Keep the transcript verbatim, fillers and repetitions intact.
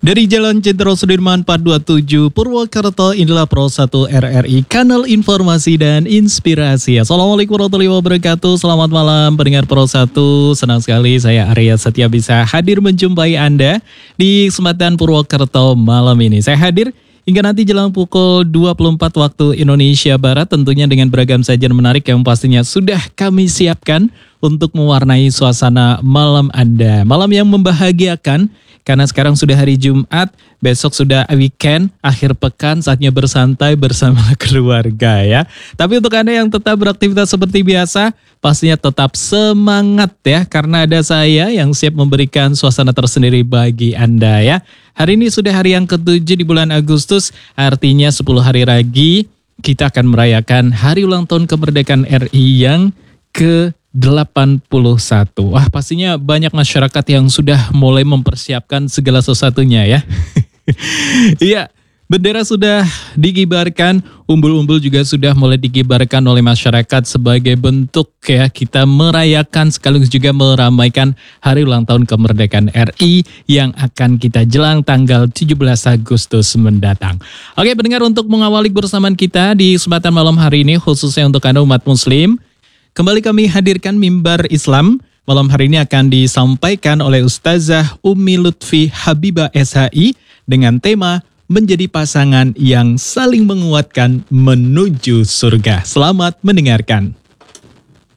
Dari Jalan Jenderal Sudirman empat dua tujuh Purwokerto, inilah Pro satu R R I, kanal informasi dan inspirasi. Assalamualaikum warahmatullahi wabarakatuh. Selamat malam pendengar Pro satu. Senang sekali saya Arya Setia bisa hadir menjumpai Anda di kesempatan Purwokerto malam ini. Saya hadir hingga nanti jelang pukul dua puluh empat waktu Indonesia Barat, tentunya dengan beragam sajian menarik yang pastinya sudah kami siapkan untuk mewarnai suasana malam Anda. Malam yang membahagiakan, karena sekarang sudah hari Jumat, besok sudah weekend, akhir pekan, saatnya bersantai bersama keluarga ya. Tapi untuk Anda yang tetap beraktivitas seperti biasa, pastinya tetap semangat ya, karena ada saya yang siap memberikan suasana tersendiri bagi Anda ya. Hari ini sudah hari yang ketujuh di bulan Agustus, artinya sepuluh hari lagi kita akan merayakan hari ulang tahun kemerdekaan R I yang ke delapan puluh satu. Wah, pastinya banyak masyarakat yang sudah mulai mempersiapkan segala sesuatunya ya. Iya, bendera sudah dikibarkan, umbul-umbul juga sudah mulai dikibarkan oleh masyarakat sebagai bentuk ya kita merayakan sekaligus juga meramaikan hari ulang tahun kemerdekaan R I yang akan kita jelang tanggal tujuh belas Agustus mendatang. Oke, pendengar, untuk mengawali bersamaan kita di kesempatan malam hari ini khususnya untuk Anda umat muslim, kembali kami hadirkan Mimbar Islam. Malam hari ini akan disampaikan oleh Ustazah Umi Lutfi Habibah S H I dengan tema menjadi pasangan yang saling menguatkan menuju surga. Selamat mendengarkan.